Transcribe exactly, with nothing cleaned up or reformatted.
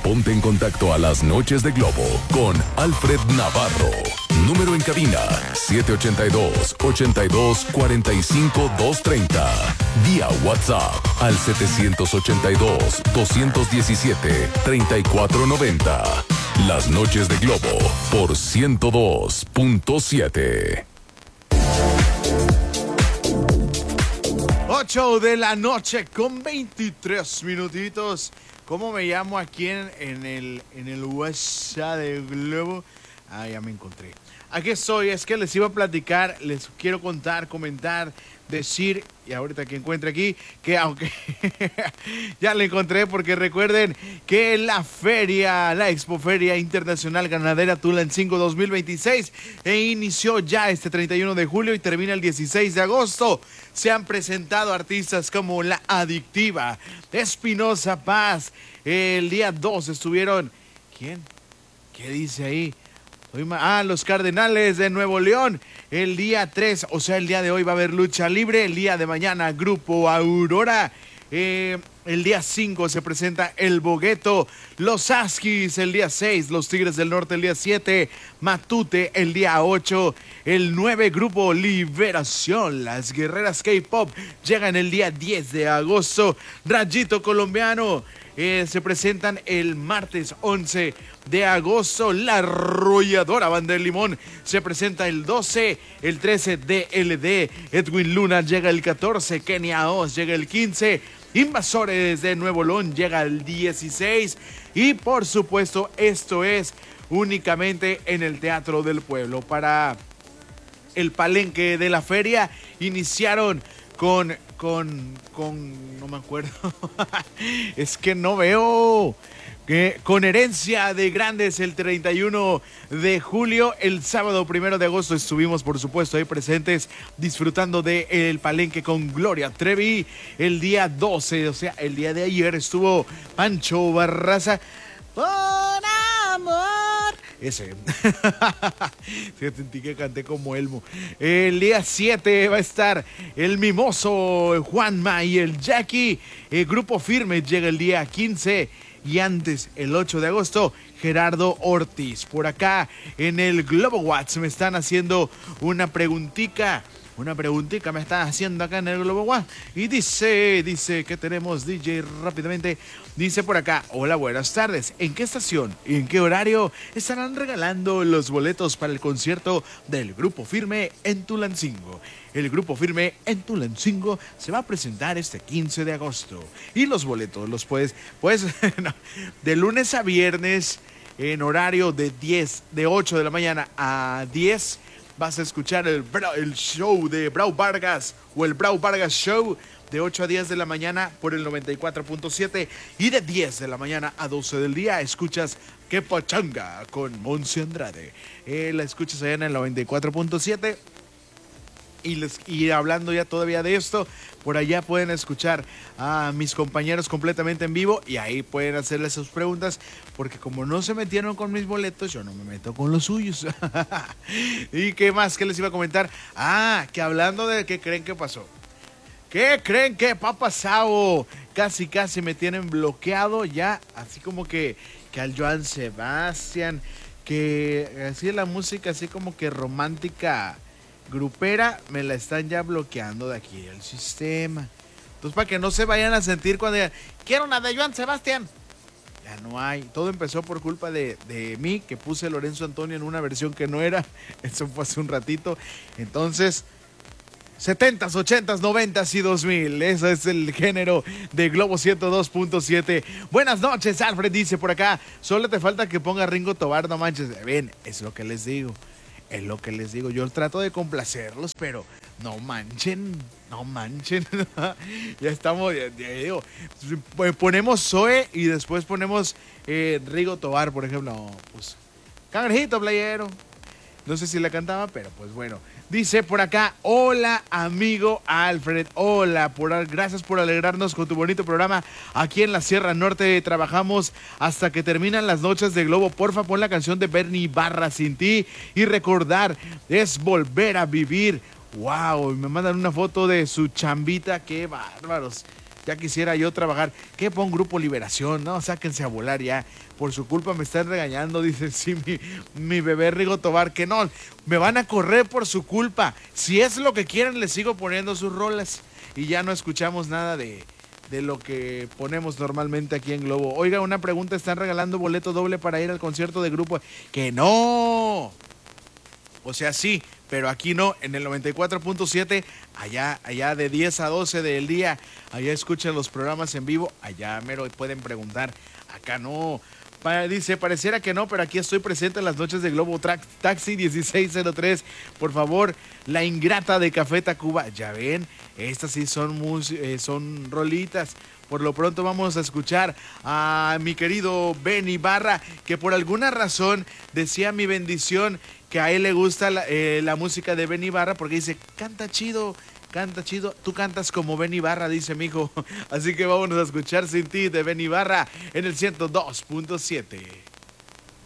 Ponte en contacto a las noches de Globo con Alfred Navarro. Número en cabina siete ocho dos, ocho dos, cuatro cinco, dos tres cero. Vía WhatsApp al siete ocho dos, dos uno siete, tres cuatro nueve cero. Las noches de Globo por ciento dos punto siete. ocho de la noche con veintitrés minutitos. ¿Cómo me llamo aquí en, en, el, en el WhatsApp de Globo? Ah, ya me encontré. Aquí estoy, es que les iba a platicar, les quiero contar, comentar, decir, y ahorita que encuentre aquí, que aunque ya le encontré, porque recuerden que la feria, la Expoferia Internacional Ganadera Tulancingo dos mil veintiséis e inició ya este treinta y uno de julio y termina el dieciséis de agosto. Se han presentado artistas como La Adictiva, Espinosa Paz. El día dos estuvieron, ¿quién? ¿Qué dice ahí? Ah, los Cardenales de Nuevo León. El día tres, o sea, el día de hoy va a haber lucha libre. El día de mañana, Grupo Aurora. Eh, el día cinco se presenta El Bogueto. Los Askis el día seis. Los Tigres del Norte el día siete. Matute el día ocho. El nueve, Grupo Liberación. Las Guerreras K-Pop llegan el día diez de agosto. Rayito Colombiano. Eh, se presentan el martes once de agosto. La Arrolladora Banda del Limón se presenta el doce. El trece, D L D. Edwin Luna llega el catorce. Kenia Oz llega el quince. Invasores de Nuevo León llega el dieciséis. Y por supuesto, esto es únicamente en el Teatro del Pueblo. Para el palenque de la feria iniciaron con... Con, con, no me acuerdo, es que no veo, que con Herencia de Grandes el treinta y uno de julio, el sábado primero de agosto estuvimos por supuesto ahí presentes disfrutando de el palenque con Gloria Trevi. El día doce, o sea, el día de ayer estuvo Pancho Barraza, por amor. Ese. Sentí que canté como Elmo. El día siete va a estar el Mimoso, Juanma y el Jackie. El Grupo Firme llega el día quince. Y antes, el ocho de agosto, Gerardo Ortiz. Por acá en el Globo Watts me están haciendo una preguntica. Una preguntita me están haciendo acá en el Globo Watts. Y dice, dice que tenemos D J rápidamente. Dice por acá, hola, buenas tardes. ¿En qué estación y en qué horario estarán regalando los boletos para el concierto del Grupo Firme en Tulancingo? El Grupo Firme en Tulancingo se va a presentar este quince de agosto. Y los boletos los puedes, pues, no, de lunes a viernes en horario de diez, de ocho de la mañana a diez. Vas a escuchar el, el show de Brau Vargas o el Brau Vargas Show de ocho a diez de la mañana por el noventa y cuatro punto siete y de diez de la mañana a doce del día escuchas Que Pachanga con Monse Andrade. Eh, la escuchas allá en el noventa y cuatro punto siete. Y, les, y hablando ya todavía de esto, por allá pueden escuchar a mis compañeros completamente en vivo y ahí pueden hacerles sus preguntas, porque como no se metieron con mis boletos, yo no me meto con los suyos. ¿Y qué más que les iba a comentar? Ah, que hablando de qué creen que pasó. ¿Qué creen que ha pasado? Casi, casi me tienen bloqueado ya, así como que, que al Joan Sebastián, que así la música así como que romántica grupera, me la están ya bloqueando de aquí el sistema. Entonces, para que no se vayan a sentir cuando digan, quiero una de Joan Sebastián. Ya no hay. Todo empezó por culpa de, de mí, que puse Lorenzo Antonio en una versión que no era. Eso fue hace un ratito. Entonces, setentas, ochentas, noventas y dos mil. Ese es el género de Globo ciento dos punto siete. Buenas noches, Alfred dice por acá. Solo te falta que ponga Ringo Tobar, no manches. Ven, es lo que les digo. Es lo que les digo, yo trato de complacerlos, pero no manchen, no manchen. Ya estamos, ya, ya digo, ponemos Zoe y después ponemos eh, Rigo Tobar, por ejemplo. No, pues, Cangrejito Playero. No sé si la cantaba, pero pues bueno. Dice por acá, hola amigo Alfred, hola, por, gracias por alegrarnos con tu bonito programa. Aquí en la Sierra Norte trabajamos hasta que terminan las noches de Globo. Porfa, pon la canción de Bernie Ibarra, Sin Ti, y recordar es volver a vivir. Wow, me mandan una foto de su chambita, qué bárbaros. Ya quisiera yo trabajar. ¿Qué pon Grupo Liberación? No, sáquense a volar ya. Por su culpa me están regañando, dice sí, mi, mi bebé Rigo Tobar. Que no, me van a correr por su culpa. Si es lo que quieren, les sigo poniendo sus rolas. Y ya no escuchamos nada de, de lo que ponemos normalmente aquí en Globo. Oiga, una pregunta, ¿están regalando boleto doble para ir al concierto de Grupo? Que no. O sea, sí, pero aquí no, en el noventa y cuatro punto siete, allá, allá de diez a doce del día, allá escuchan los programas en vivo, allá mero pueden preguntar, acá no. Pa, dice, pareciera que no, pero aquí estoy presente en las noches de Globo Track, Taxi dieciséis cero tres, por favor, La Ingrata de Café Tacuba. Ya ven, estas sí son, mus, eh, son rolitas. Por lo pronto vamos a escuchar a mi querido Ben Ibarra, que por alguna razón decía mi bendición que a él le gusta la, eh, la música de Ben Ibarra, porque dice, canta chido, canta chido, tú cantas como Ben Ibarra, dice mi hijo. Así que vámonos a escuchar Sin Ti de Ben Ibarra en el ciento dos punto siete.